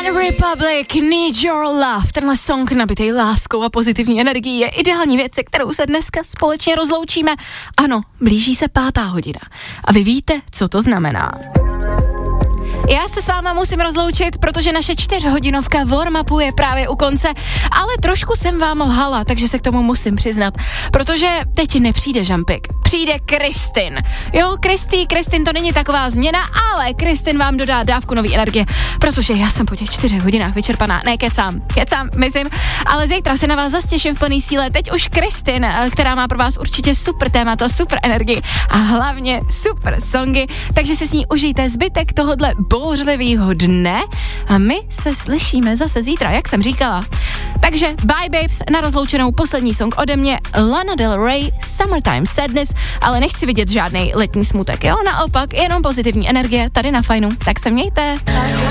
One Republic, Need Your Love. Tenhle song nabitej láskou a pozitivní energií je ideální věc, se kterou se dneska společně rozloučíme. Ano, blíží se 5. hodina. A vy víte, co to znamená. Já se s váma musím rozloučit, protože naše 4hodinovka warm-upu je právě u konce, ale trošku jsem vám lhala, takže se k tomu musím přiznat, protože teď nepřijde Žampik, přijde Kristin. Jo, Kristin to není taková změna, ale Kristin vám dodá dávku nový energie, protože já jsem po těch 4 hodinách vyčerpaná, ne kecám, myslím, ale zítra se na vás zase těším v plný síle, teď už Kristin, která má pro vás určitě super témata, super energii a hlavně super songy, takže si s ní užijte zbytek tohodle bouřlivýho dne a my se slyšíme zase zítra, jak jsem říkala. Takže bye babes, na rozloučenou poslední song ode mě, Lana Del Rey, Summertime Sadness, ale nechci vidět žádnej letní smutek, jo, naopak, jenom pozitivní energie tady na Fajnu, tak se mějte.